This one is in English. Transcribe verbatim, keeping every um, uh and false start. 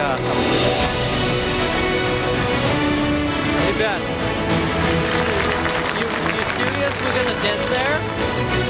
Yeah. Hey Ben. You you serious? We're gonna dance there?